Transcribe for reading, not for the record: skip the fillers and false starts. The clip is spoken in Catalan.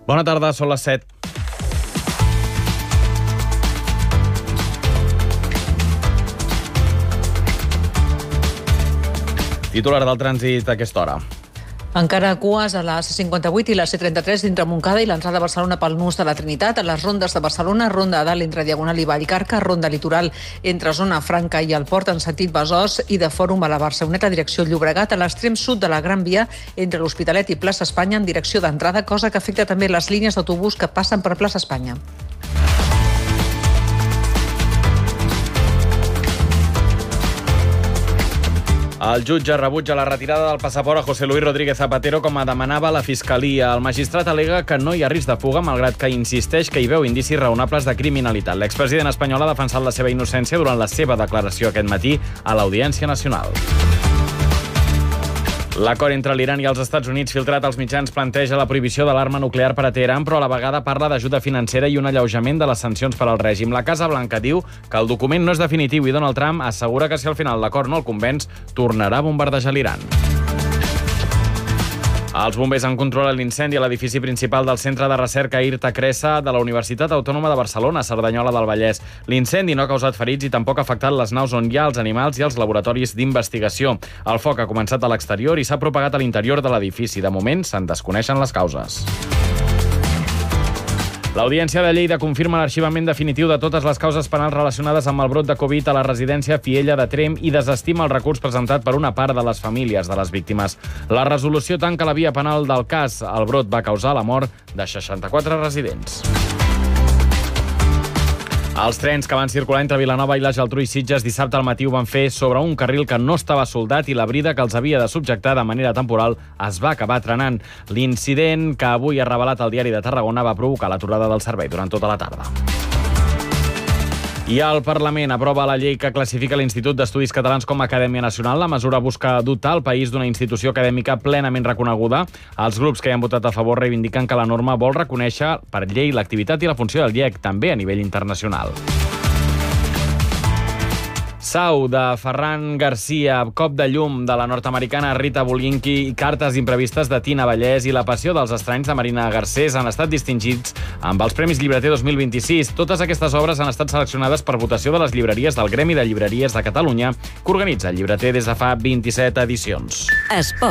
Bona tarda, són les 7. Titular del trànsit a aquesta hora. Encara cues a la C58 i la C33 dintre Montcada i l'entrada a Barcelona pel nus de la Trinitat, a les rondes de Barcelona, ronda a dalt entre Diagonal i Vallcarca, ronda litoral entre Zona Franca i el Port en sentit Besòs i de Fòrum a la Barceloneta direcció Llobregat, a l'extrem sud de la Gran Via entre l'Hospitalet i Plaça Espanya en direcció d'entrada, cosa que afecta també les línies d'autobús que passen per Plaça Espanya. El jutge rebutja la retirada del passaport a José Luis Rodríguez Zapatero com demanava la Fiscalia. El magistrat al·lega que no hi ha risc de fuga, malgrat que insisteix que hi veu indicis raonables de criminalitat. L'expresident espanyol ha defensat la seva innocència durant la seva declaració aquest matí a l'Audiència Nacional. L'acord entre l'Iran i els Estats Units filtrat als mitjans planteja la prohibició de l'arma nuclear per a Teheran, però a la vegada parla d'ajuda financera i un alleujament de les sancions per al règim. La Casa Blanca diu que el document no és definitiu i Donald Trump assegura que si al final l'acord no el convenç, tornarà a bombardejar l'Iran. Els bombers han controlat l'incendi a l'edifici principal del Centre de Recerca Irta Cressa de la Universitat Autònoma de Barcelona, Cerdanyola del Vallès. L'incendi no ha causat ferits i tampoc ha afectat les naus on hi ha els animals i els laboratoris d'investigació. El foc ha començat a l'exterior i s'ha propagat a l'interior de l'edifici. De moment, se'n desconeixen les causes. L'Audiència de Lleida confirma l'arxivament definitiu de totes les causes penals relacionades amb el brot de Covid a la residència Fiella de Tremp i desestima el recurs presentat per una part de les famílies de les víctimes. La resolució tanca la via penal del cas. El brot va causar la mort de 64 residents. Els trens que van circular entre Vilanova i la Geltrú i Sitges dissabte al matí ho van fer sobre un carril que no estava soldat i la brida que els havia de subjectar de manera temporal es va acabar trenant. L'incident que avui ha revelat el Diari de Tarragona va provocar l'aturada del servei durant tota la tarda. I el Parlament aprova la llei que classifica l'Institut d'Estudis Catalans com a Acadèmia Nacional. La mesura busca dotar el país d'una institució acadèmica plenament reconeguda. Els grups que hi han votat a favor reivindiquen que la norma vol reconèixer per llei l'activitat i la funció del IEC, també a nivell internacional. Sau de Ferran Garcia, Cop de llum de la nord-americana Rita Bulinki, Cartes imprevistes de Tina Vallès i La passió dels estranys de Marina Garcés han estat distingits amb els Premis Llibreter 2026. Totes aquestes obres han estat seleccionades per votació de les llibreries del Gremi de Llibreries de Catalunya, que organitza el llibreter des de fa 27 edicions.